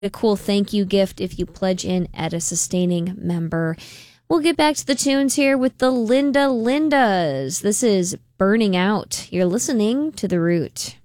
a cool thank you gift if you pledge in at a sustaining member. We'll get back to the tunes here with the Linda Lindas. This is Burning Out. You're listening to The Root.